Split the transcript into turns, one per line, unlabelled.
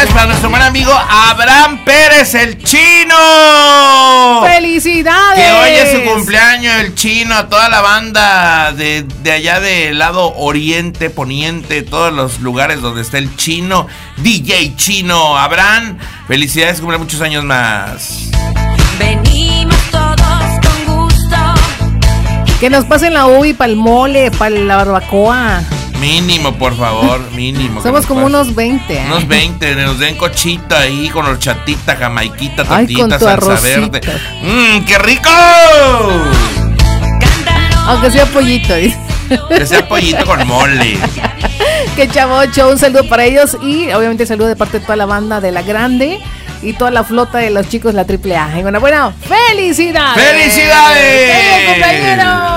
felicidades para nuestro buen amigo Abraham Pérez, el Chino.
¡Felicidades!
Que hoy es su cumpleaños, el Chino, a toda la banda de allá del lado oriente, poniente, todos los lugares donde está el Chino, DJ Chino. Abraham, felicidades, cumple muchos años más.
Venimos todos con gusto.
Que nos pasen la uvi para el mole, para la barbacoa.
Mínimo, por favor, mínimo.
Somos como unos 20.
Unos 20, nos den cochita ahí con horchatita, jamaiquita,
Ay,
tortita,
con tu
salsa
arrocito.
verde. ¡Qué rico!
Aunque sea pollito, dice.
Que sea pollito con mole.
Qué chavocho, un saludo para ellos y obviamente saludo de parte de toda la banda de La Grande y toda la flota de los chicos de la AAA. Y bueno, ¡felicidades!
¡Felicidades!
¡Qué bien, compañero!